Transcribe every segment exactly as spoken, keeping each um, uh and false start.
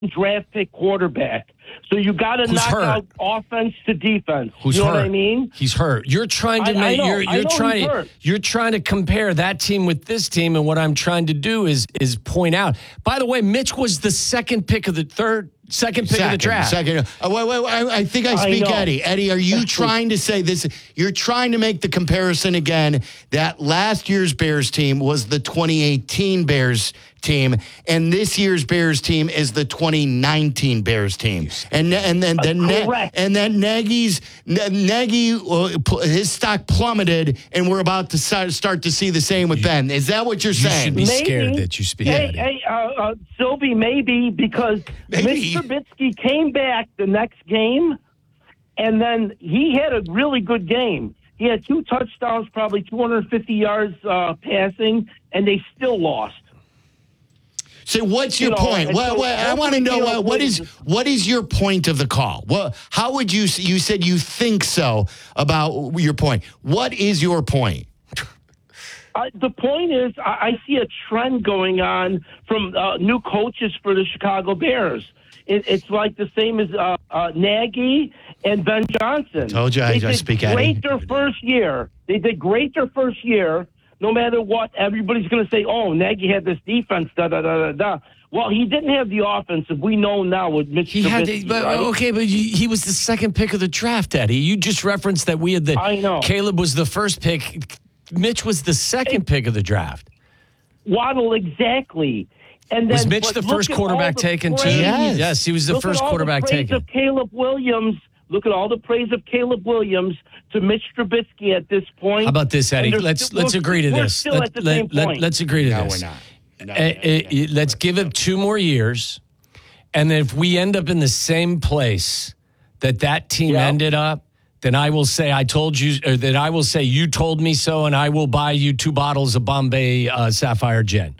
draft pick quarterback. So you got to knock hurt? out offense to defense. Who's you know hurt? what I mean? He's hurt. You're trying to I- I make know. you're I you're know he's trying hurt. you're trying to compare that team with this team, and what I'm trying to do is is point out. By the way, Mitch was the second pick of the third second pick Second, of the draft. Second. Uh, wait, wait, wait, I, I think I speak I know. Eddie. Eddie, are you trying to say this? You're trying to make the comparison again that last year's Bears team was the twenty eighteen Bears team, and this year's Bears team is the twenty nineteen Bears team. And and then then Uh, ne- correct. and then Nagy's Nagy uh, pl- his stock plummeted, and we're about to start start to see the same with Ben. Is that what you're You saying? should be Maybe. scared that you speak Hey, Eddie. hey, uh, uh, Sylvie, maybe because Maybe. Mitch Trubisky came back the next game, and then he had a really good game. He had two touchdowns, probably two hundred fifty yards uh, passing, and they still lost. So what's your You know, point? and What, so what, I want to know Caleb what, what is Williams- what is your point of the call? Well, how would you you said you think so about your point? What is your point? Uh, the point is, I, I see a trend going on from uh, new coaches for the Chicago Bears. It, it's like the same as uh, uh, Nagy and Ben Johnson. Told you I- they I did speak Eddie. great their first year. They did great their first year. No matter what, everybody's going to say, "Oh, Nagy had this defense." Da da da da da. Well, he didn't have the offensive. We know now with Mitch He had, Trubisky, the, but right? okay, but you, he was the second pick of the draft, Eddie. You just referenced that we had the. I know. Caleb was the first pick. Mitch was the second pick of the draft. Waddle, exactly. And then, Was Mitch but the look first at quarterback all the taken too? praise. Yes. Yes, he was the Look first at all quarterback the praise taken. of Caleb Williams. Look at all the praise of Caleb Williams to Mitch Trubisky at this point. How about this, Eddie? And they're Let's still- let's we're- agree to we're this. Still Let, at the let, same let, point. let's agree to No, this. we're not. No, Uh, no, no, uh, let's give it two more years, and then if we end up in the same place that that team Yeah. ended up, then I will say I told you, or that I will say you told me so, and I will buy you two bottles of Bombay uh, Sapphire Gin.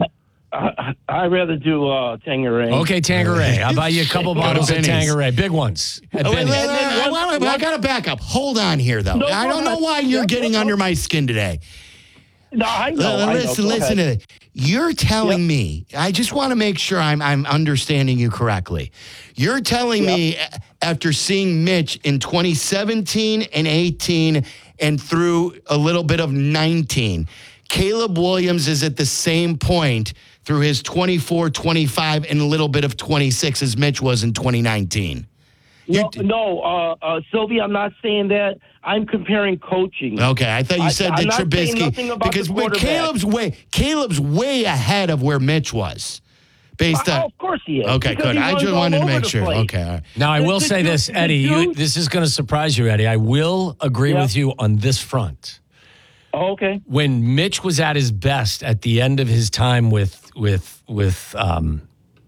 I, I'd rather do uh, Tangeray. Okay, Tangeray. I'll buy you a couple Go to bottles of Benny's. Tangeray, big ones. At Oh, wait, Benny's. wait, wait, I, one- wanna- I one- got to back up. Hold on here, though. No, I go don't know ahead. why you're Yeah, getting no, no. under my skin today. No, I know. L- I know. listen, Go listen ahead. to it. You're telling Yep. me. I just want to make sure I'm I'm understanding you correctly. You're telling me a- after seeing Mitch in twenty seventeen and eighteen and through a little bit of nineteen, Caleb Williams is at the same point through his twenty-four, twenty-five, and a little bit of twenty-six as Mitch was in twenty nineteen. No, no uh, uh, Sylvia, I'm not saying that. I'm comparing coaching. Okay, I thought you I- said I'm that not saying nothing Trubisky about because the where quarterback. Caleb's way Caleb's way ahead of where Mitch was, based Uh, on. of course he is. Okay, because good. he I runs just all wanted to over make the sure. place. Okay, all right. Now, I The- will the say dude- this, the Eddie. You, dude- this is going to surprise you, Eddie. I will agree Yeah. with you on this front. Oh, okay. When Mitch was at his best at the end of his time with with with um,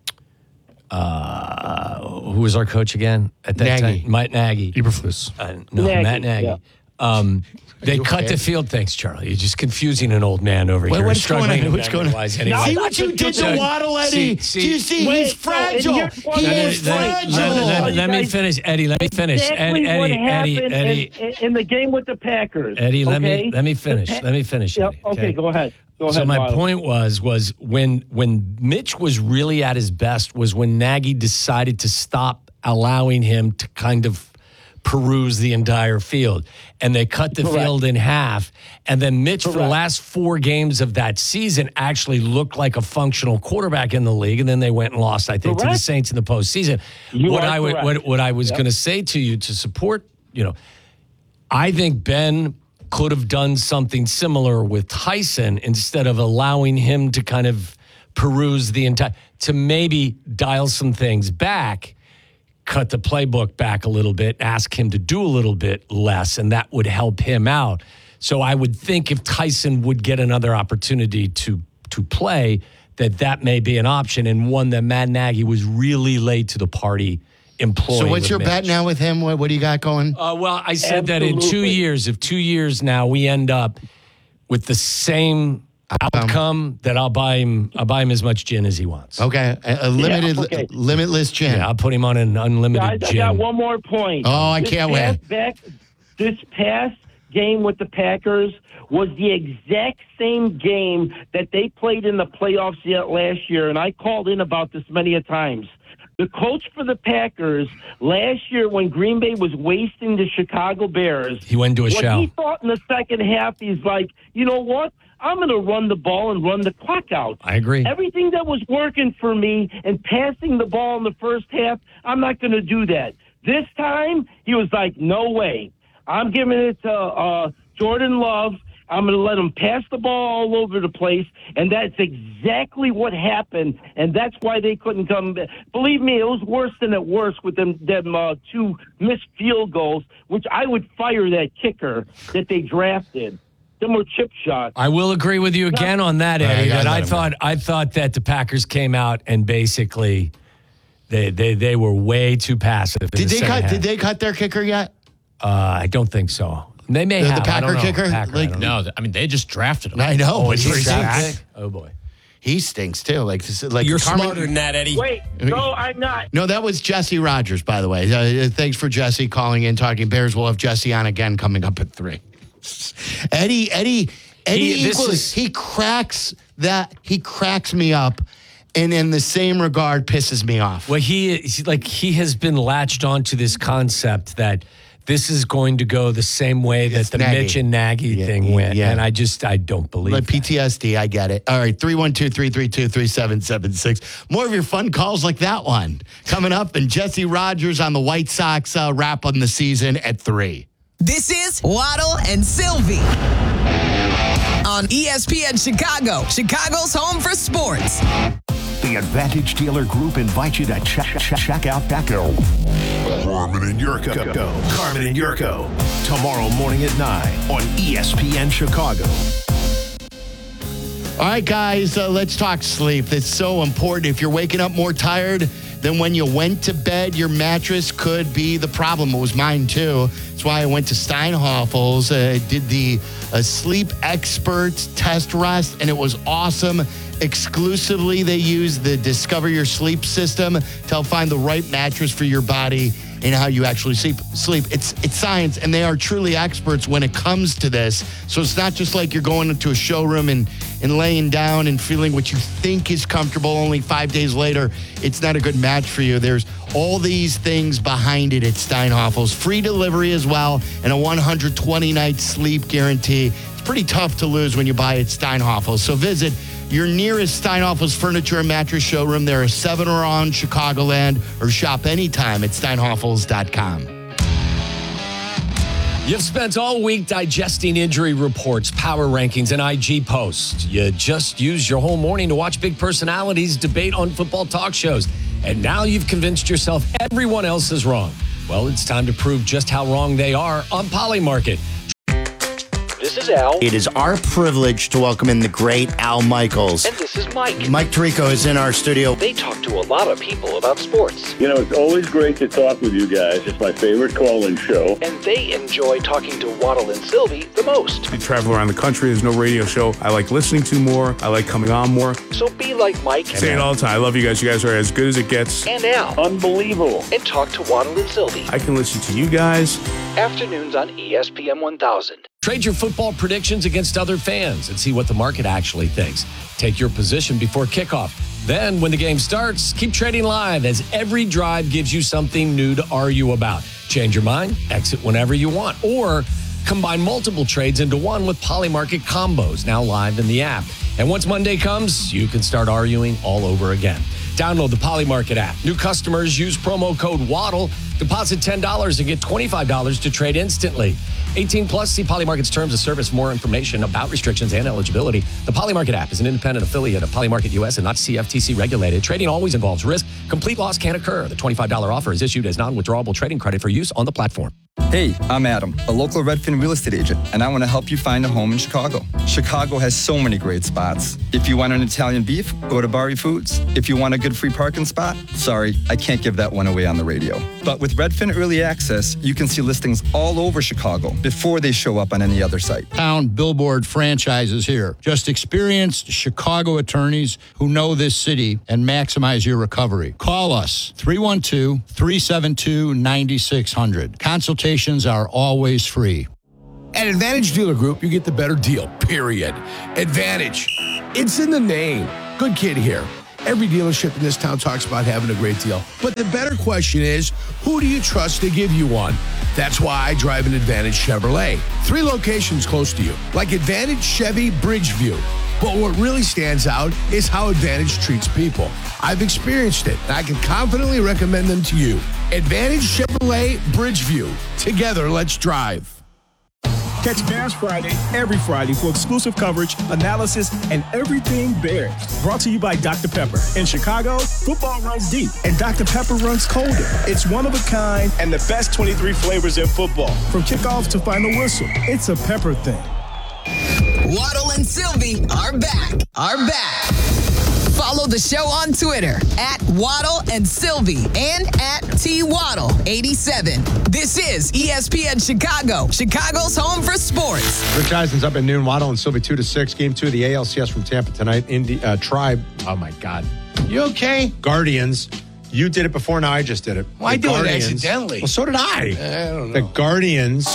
uh, who was our coach again at that Nagy. time? Mike Nagy. Eberflus. Uh, no, Nagy, Matt Nagy. yeah. Um, they you cut okay? the field. Thanks, Charlie. You're just confusing an old man over Wait, here. what's going struggling on? What's going on? memory-wise No, anyway. See not what you just did to confusing. Waddle, Eddie? See- see- Do you see? Wait, He's no, and fragile. here's what He I'm is saying. let, fragile. let- let- You let me guys- finish, Eddie. Let me finish. Exactly Eddie, what Eddie, Eddie, happened Eddie, in, in the game with the Packers. Eddie. Let okay? me let me finish. The Pa- Let me finish. Yep. Eddie, Okay, go ahead. Go ahead. So my Waddle. point was was when when Mitch was really at his best was when Nagy decided to stop allowing him to kind of peruse the entire field, and they cut the Correct. field in half. And then Mitch, for the Correct. last four games of that season, actually looked like a functional quarterback in the league. And then they went and lost, I think, to the Correct. Saints in the postseason. You what are I would, correct. what, what I was Yep. going to say to you to support, you know, I think Ben could have done something similar with Tyson instead of allowing him to kind of peruse the entire, to maybe dial some things back, cut the playbook back a little bit, ask him to do a little bit less, and that would help him out. So I would think if Tyson would get another opportunity to to play, that that may be an option, and one that Matt Nagy was really late to the party employing. So what's with your Mitch. bet now with him? What, what do you got going? Uh, well, I said that in two Absolutely. years, if two years now we end up with the same outcome, that I'll buy him. I'll buy him as much gin as he wants. Okay, a, a limited, okay. limitless gin. Yeah, I'll put him on an unlimited Guys, I gin. got one more point. Oh, I This can't past wait. Back, this past game with the Packers was the exact same game that they played in the playoffs yet last year, and I called in about this many a times. The coach for the Packers last year when Green Bay was wasting the Chicago Bears. He went into a what shell. He thought in the second half, he's like, you know what? I'm going to run the ball and run the clock out. I agree. Everything that was working for me and passing the ball in the first half, I'm not going to do that. This time, he was like, no way. I'm giving it to uh, Jordan Love. I'm going to let him pass the ball all over the place, and that's exactly what happened, and that's why they couldn't come back. Believe me, it was worse than it worse with them, them uh, two missed field goals, which I would fire that kicker that they drafted. Them were chip shots. I will agree with you again on that, Eddie. Right, I that I got it, thought man. I thought that the Packers came out and basically they they, they were way too passive. in Did the they second cut? half. Did they cut their kicker yet? Uh, I don't think so. They may The- the have. I Packer don't know. kicker? Packer, I Like, don't know. No, th- I mean, they just drafted him. I know, Oh, but is he he stinks. sick? Oh boy. He stinks too. Like, this is- like You're Carmen- smarter than that, Eddie. Wait, no, I'm not. No, that was Jesse Rogers, by the way. Uh, thanks for Jesse calling in, talking Bears. We'll have Jesse on again coming up at three. Eddie, Eddie, Eddie He- this equals, is- he cracks that. He cracks me up, and in the same regard, pisses me off. Well, he he's like he has been latched onto this concept that this is going to go the same way that It's the Nagy. Mitch and Nagy Yeah, thing yeah, went, yeah. and I just I don't believe Like that. P T S D, I get it. All right, three one two, three three two, three seven seven six. More of your fun calls like that one coming up, and Jesse Rogers on the White Sox uh, wrap on the season at three. This is Waddle and Sylvie on E S P N Chicago, Chicago's home for sports. The Advantage Dealer Group invites you to check, check, check out Echo. Carmen and Yurko. Carmen and Yurko. Tomorrow morning at nine on E S P N Chicago. All right, guys, uh, let's talk sleep. It's so important. If you're waking up more tired than when you went to bed, your mattress could be the problem. It was mine, too. That's why I went to Steinhoffel's, uh, did the uh, sleep experts test rest, and it was awesome. Exclusively, they use the Discover Your Sleep system to help find the right mattress for your body and how you actually sleep. Sleep. It's it's science, and they are truly experts when it comes to this. So it's not just like you're going into a showroom and, and laying down and feeling what you think is comfortable. Only five days later, it's not a good match for you. There's all these things behind it at Steinhoffel's. Free delivery as well, and a one hundred twenty night sleep guarantee. It's pretty tough to lose when you buy at Steinhoffel's. So visit your nearest Steinhoffel's furniture and mattress showroom. There are seven around Chicagoland, or shop anytime at steinhoffels dot com. You've spent all week digesting injury reports, power rankings, and I G posts. You just used your whole morning to watch big personalities debate on football talk shows. And now you've convinced yourself everyone else is wrong. Well, it's time to prove just how wrong they are on Polymarket. This is Al. It is our privilege to welcome in the great Al Michaels. And this is Mike. Mike Tirico is in our studio. They talk to a lot of people about sports. You know, it's always great to talk with you guys. It's my favorite call-in show. And they enjoy talking to Waddle and Sylvie the most. I travel around the country. There's no radio show I like listening to more. I like coming on more. So be like Mike. I say it all the time. I love you guys. You guys are as good as it gets. And Al. Unbelievable. And talk to Waddle and Sylvie. I can listen to you guys. Afternoons on E S P N one thousand. Trade your football predictions against other fans and see what the market actually thinks. Take your position before kickoff. Then, when the game starts, keep trading live as every drive gives you something new to argue about. Change your mind, exit whenever you want, or combine multiple trades into one with Polymarket Combos, now live in the app. And once Monday comes, you can start arguing all over again. Download the Polymarket app. New customers use promo code WADDLE, deposit ten dollars and get twenty-five dollars to trade instantly. eighteen plus, see Polymarket's terms of service for more information about restrictions and eligibility. The Polymarket app is an independent affiliate of Polymarket U S and not C F T C regulated. Trading always involves risk. Complete loss can occur. The twenty-five dollars offer is issued as non-withdrawable trading credit for use on the platform. Hey, I'm Adam, a local Redfin real estate agent, and I want to help you find a home in Chicago. Chicago has so many great spots. If you want an Italian beef, go to Bari Foods. If you want a good free parking spot, sorry, I can't give that one away on the radio. But with Redfin Early Access, you can see listings all over Chicago before they show up on any other site. Town Billboard franchises here. Just experienced Chicago attorneys who know this city and maximize your recovery. Call us, three one two, three seven two, nine six zero zero. Consultations are always free. At Advantage Dealer Group, you get the better deal, period. Advantage. It's in the name. Good kid here. Every dealership in this town talks about having a great deal. But the better question is, who do you trust to give you one? That's why I drive an Advantage Chevrolet. Three locations close to you, like Advantage Chevy Bridgeview. But what really stands out is how Advantage treats people. I've experienced it, and I can confidently recommend them to you. Advantage Chevrolet Bridgeview. Together, let's drive. Catch Bears Friday every Friday for exclusive coverage, analysis, and everything Bears. Brought to you by Doctor Pepper. In Chicago, football runs deep, and Doctor Pepper runs colder. It's one of a kind and the best twenty-three flavors in football. From kickoff to final whistle, it's a Pepper thing. Waddle and Sylvie are back. Are back. Follow the show on Twitter at Waddle and Sylvie and at T Waddle eighty-seven. This is E S P N Chicago, Chicago's home for sports. Rich Eisen's up at noon. Waddle and Sylvie two to six. Game two of the A L C S from Tampa tonight. Indy uh, Tribe. Oh my God. You okay? Guardians. You did it before. Now I just did it. Well, I The did it Guardians- accidentally. Well, so did I. I don't know. The Guardians.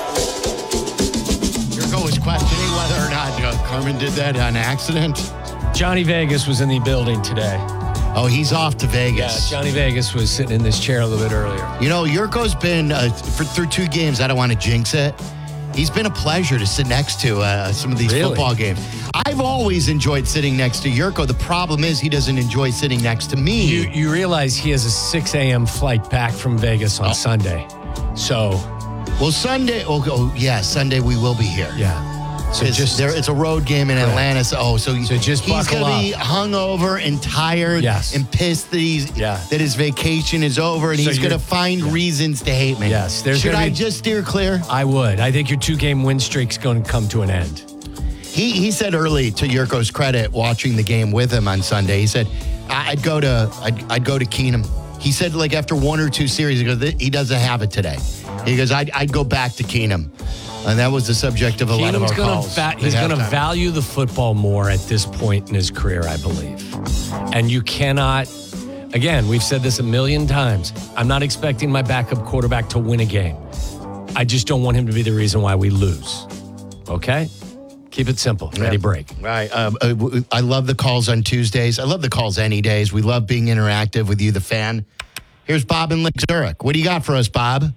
Yurko was questioning whether or not uh, Carmen did that on accident. Johnny Vegas was in the building today. Oh, he's off to Yeah, Vegas. Johnny Vegas was sitting in this chair a little bit earlier. You know, Yurko's been, uh, for, through two games, I don't want to jinx it. He's been a pleasure to sit next to uh, some of these Really? football games. I've always enjoyed sitting next to Yurko. The problem is he doesn't enjoy sitting next to me. You you realize he has a six a.m. flight back from Vegas on Oh. Sunday. So, well, Sunday, oh, oh, yeah, Sunday we will be here. yeah. So It's, just there, it's a road game in Atlanta. So, oh, so, So just he's buckle going to be up. hungover and tired Yes. and pissed that, he's, Yeah. that his vacation is over and So he's going to you're- find reasons to hate me. Yes, there's Should gonna I be- just steer clear? I would. I think your two-game win streak's going to come to an end. He he said early, to Yurko's credit, watching the game with him on Sunday, he said, I- I'd go to I'd, I'd go to Keenum. He said, like, after one or two series, he goes, he doesn't have it today. He goes, I'd, I'd go back to Keenum. And that was the subject of a lot of Keenum's our gonna calls. va- he's at going to halftime. value the football more at this point in his career, I believe. And you cannot, again, we've said this a million times. I'm not expecting my backup quarterback to win a game. I just don't want him to be the reason why we lose. Okay? Keep it simple. Ready, break. Right. Um, uh, w- I love the calls on Tuesdays. I love the calls any days. We love being interactive with you, the fan. Here's Bob in Lake Zurich. What do you got for us, Bob?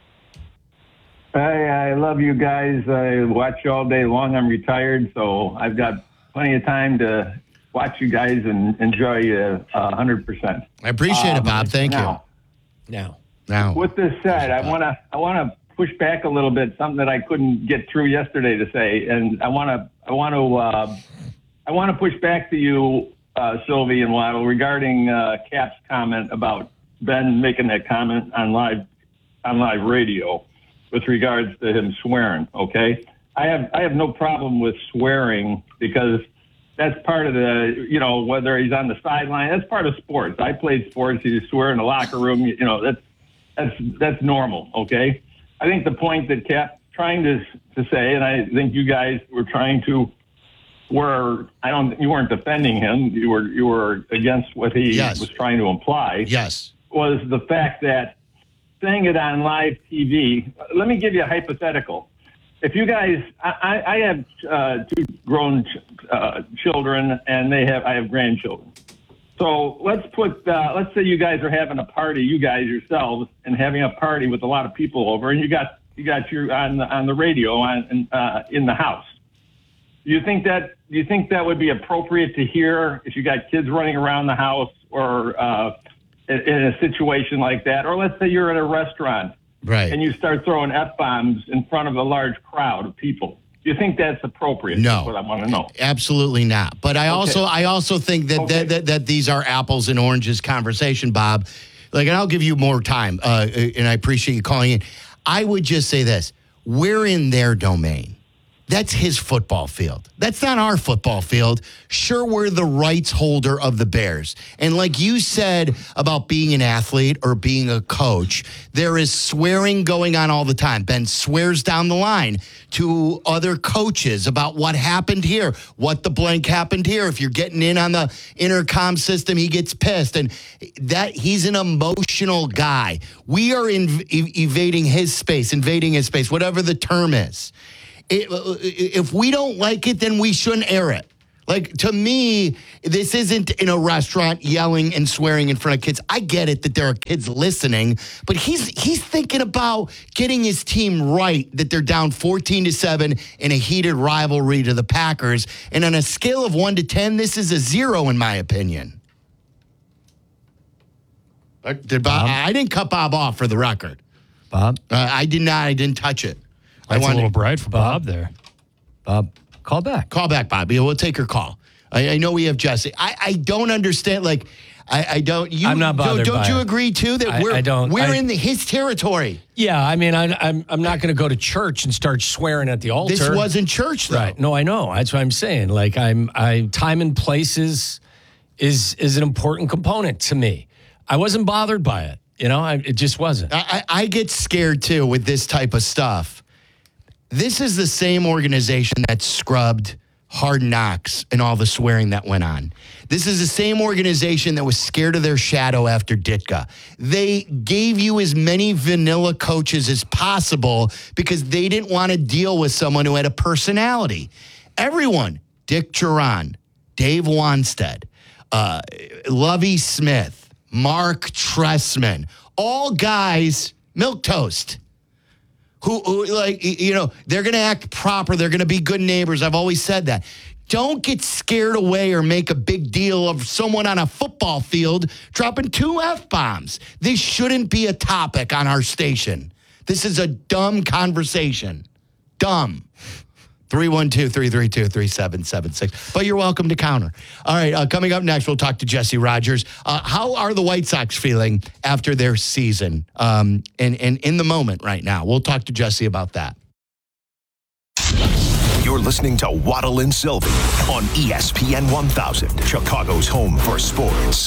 Hey, I love you guys. I watch you all day long. I'm retired, so I've got plenty of time to watch you guys and enjoy you uh, one hundred percent. I appreciate Um, it, Bob. Thank now, you. Now. Now. With this said, I want to I want to push back a little bit. Something that I couldn't get through yesterday to say, and I want to I want to uh, I want to push back to you, uh, Sylvie and Waddle, regarding uh, Cap's comment about Ben making that comment on live on live radio with regards to him swearing. Okay, I have I have no problem with swearing because that's part of the, you know, whether he's on the sideline, that's part of sports. I played sports. You swear in the locker room, you, you know, that's that's that's normal. Okay, I think the point that Cap trying to to say, and I think you guys were trying to, were I don't you weren't defending him. You were you were against what he Yes. was trying to imply. Yes. Was the fact that saying it on live T V. Let me give you a hypothetical. If you guys, I, I have uh, two grown uh, children, and they have I have grandchildren. So let's put, uh, let's say you guys are having a party, you guys yourselves, and having a party with a lot of people over, and you got you got your on the on the radio on uh, in the house. Do you think that do you think that would be appropriate to hear if you got kids running around the house, or uh, in, in a situation like that? Or let's say you're at a restaurant. Right. And you start throwing F-bombs in front of a large crowd of people. Do you think that's appropriate? No. That's what I want to know. Absolutely not. But I Okay. also I also think that, Okay. that, that that these are apples and oranges conversation, Bob. Like, and I'll give you more time, uh, and I appreciate you calling in. I would just say this. We're in their domain. That's his football field. That's not our football field. Sure, we're the rights holder of the Bears. And like you said about being an athlete or being a coach, there is swearing going on all the time. Ben swears down the line to other coaches about what happened here, what the blank happened here. If you're getting in on the intercom system, he gets pissed. And that he's an emotional guy. We are in, ev- evading his space, invading his space, whatever the term is. It, if we don't like it, then we shouldn't air it. Like, to me, this isn't in a restaurant yelling and swearing in front of kids. I get it that there are kids listening, but he's he's thinking about getting his team right, that they're down fourteen to seven in a heated rivalry to the Packers. And on a scale of one to ten, this is a zero, in my opinion. Did Bob, I didn't cut Bob off, for the record. Bob? Uh, I did not. I didn't touch it. I That's wanted, a little bright for Bob, Bob there. Bob, call back. Call back, Bob. Yeah, we'll take your call. I, I know we have Jesse. I, I don't understand. Like, I, I don't. You, I'm not bothered Don't, don't by you it. agree too that I- we're I don't. we're I- in the, his territory? Yeah, I mean, I, I'm I'm not going to go to church and start swearing at the altar. This wasn't church, though. Right? No, I know. That's what I'm saying. Like, I'm I time and place is is is an important component to me. I wasn't bothered by it. You know, I, it just wasn't. I, I I get scared too with this type of stuff. This is the same organization that scrubbed Hard Knocks and all the swearing that went on. This is the same organization that was scared of their shadow after Ditka. They gave you as many vanilla coaches as possible because they didn't want to deal with someone who had a personality. Everyone, Dick Duran, Dave Wanstead, uh, Lovie Smith, Mark Trestman, all guys, milquetoast. Who, who, like, you know, they're going to act proper. They're going to be good neighbors. I've always said that. Don't get scared away or make a big deal of someone on a football field dropping two F-bombs. This shouldn't be a topic on our station. This is a dumb conversation. Dumb. three one two, three three two, three seven seven six. But you're welcome to counter. All right, uh, coming up next, we'll talk to Jesse Rogers. Uh, how are the White Sox feeling after their season um, and, and in the moment right now? We'll talk to Jesse about that. You're listening to Waddle and Sylvie on E S P N one thousand, Chicago's home for sports.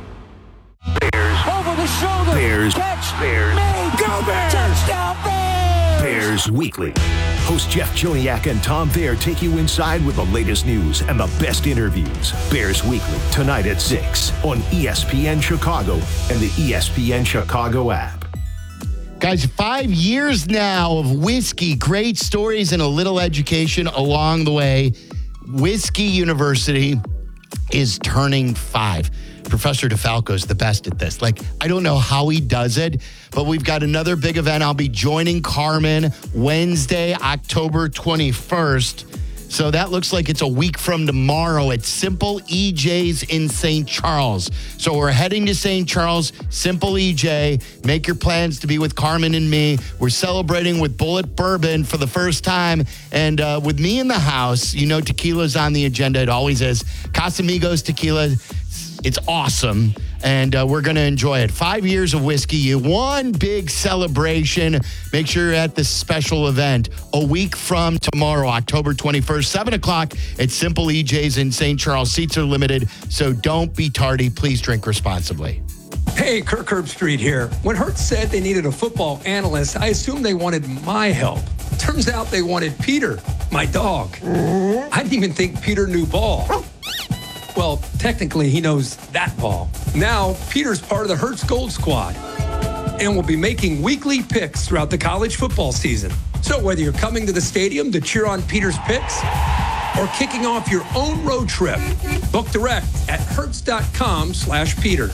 Bears. Over the shoulder. Bears. Catch. Bears. Made. Go Bears. Touchdown Bears. Bears Weekly. Host Jeff Joniak and Tom Thayer take you inside with the latest news and the best interviews. Bears Weekly, tonight at six on E S P N Chicago and the E S P N Chicago app. Guys, five years now of whiskey, great stories and a little education along the way. Whiskey University is turning five. Professor DeFalco is the best at this. Like, I don't know how he does it, but we've got another big event. I'll be joining Carmen Wednesday, October twenty-first. So that looks like it's a week from tomorrow at Simple E J's in Saint Charles. So we're heading to Saint Charles, Simple E J. Make your plans to be with Carmen and me. We're celebrating with Bullet Bourbon for the first time. And uh, with me in the house, you know tequila's on the agenda. It always is. Casamigos Tequila. It's awesome, and uh, we're going to enjoy it. Five years of whiskey, one big celebration. Make sure you're at this special event a week from tomorrow, October twenty-first, seven o'clock at Simple E J's in Saint Charles. Seats are limited, so don't be tardy. Please drink responsibly. Hey, Kirk Herbstreit here. When Hertz said they needed a football analyst, I assumed they wanted my help. Turns out they wanted Peter, my dog. I didn't even think Peter knew ball. Well, technically, he knows that ball. Now, Peter's part of the Hertz Gold Squad and will be making weekly picks throughout the college football season. So whether you're coming to the stadium to cheer on Peter's picks or kicking off your own road trip, book direct at hertz.com slash Peter.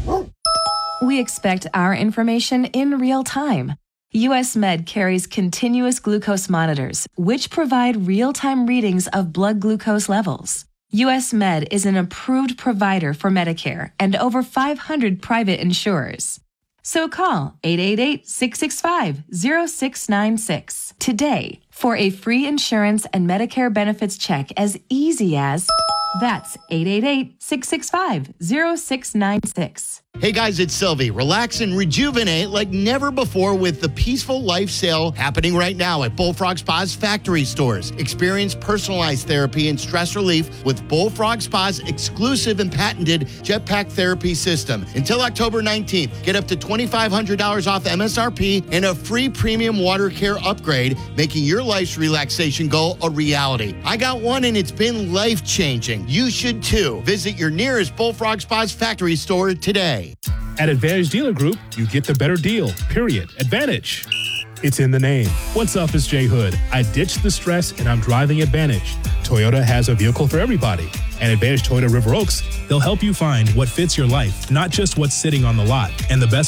We expect our information in real time. U S Med carries continuous glucose monitors, which provide real-time readings of blood glucose levels. U S Med is an approved provider for Medicare and over five hundred private insurers. So call eight eight eight, six six five, zero six nine six today for a free insurance and Medicare benefits check as easy as... That's eight eight eight, six six five, zero six nine six. Hey guys, it's Sylvie. Relax and rejuvenate like never before with the Peaceful Life sale happening right now at Bullfrog Spa's factory stores. Experience personalized therapy and stress relief with Bullfrog Spa's exclusive and patented Jetpack therapy system. Until October nineteenth, get up to twenty-five hundred dollars off M S R P and a free premium water care upgrade, making your life's relaxation goal a reality. I got one and it's been life-changing. You should too. Visit your nearest Bullfrog Spa's factory store today. At Advantage Dealer Group, you get the better deal, period. Advantage. It's in the name. What's up, it's Jay Hood. I ditched the stress and I'm driving Advantage. Toyota has a vehicle for everybody. And Advantage Toyota River Oaks, they'll help you find what fits your life, not just what's sitting on the lot. And the best